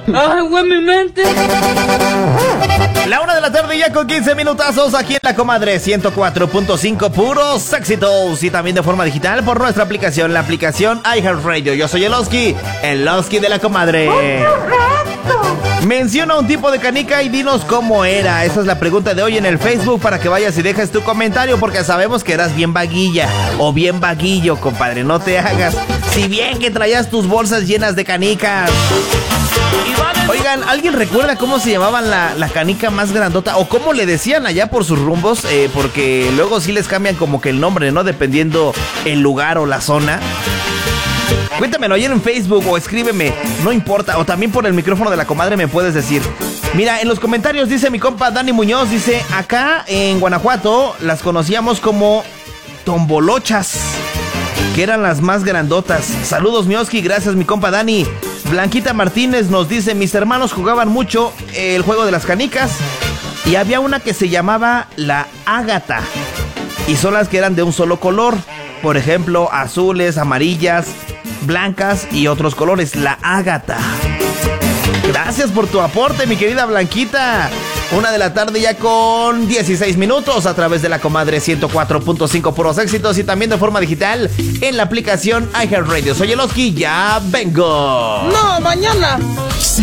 ¡Ay, güey, mi mente! La 1 de la tarde ya con 15 minutazos aquí en La Comadre 104.5, puros éxitos. Y también de forma digital por nuestra aplicación, la aplicación iHeartRadio. Yo soy el Oski de La Comadre. Menciona un tipo de canica y dinos cómo era. Esa es la pregunta de hoy en el Facebook para que vayas y dejes tu comentario, porque sabemos que eras bien vaguilla o bien vaguillo, compadre. No te hagas. Si bien que traías tus bolsas llenas de canicas. Oigan, ¿alguien recuerda cómo se llamaban la canica más grandota? O cómo le decían allá por sus rumbos, porque luego sí les cambian como que el nombre, ¿no? Dependiendo el lugar o la zona. Cuéntamelo ayer en Facebook o escríbeme, no importa. O también por el micrófono de La Comadre me puedes decir. Mira, en los comentarios dice mi compa Dani Muñoz, dice, acá en Guanajuato las conocíamos como tombolochas, que eran las más grandotas. Saludos, Mioski, gracias mi compa Dani. Blanquita Martínez nos dice, mis hermanos jugaban mucho el juego de las canicas y había una que se llamaba la ágata, y son las que eran de un solo color, por ejemplo, azules, amarillas, blancas y otros colores, la ágata. Gracias por tu aporte, mi querida Blanquita. 1 de la tarde ya con 16 minutos a través de La Comadre 104.5, puros éxitos, y también de forma digital en la aplicación iHeartRadio. Soy el Oski, ya vengo. ¡No, mañana!